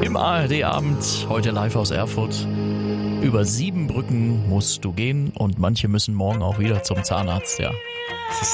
im ARD-Abend, heute live aus Erfurt. Über 7 Brücken musst du gehen und manche müssen morgen auch wieder zum Zahnarzt, ja.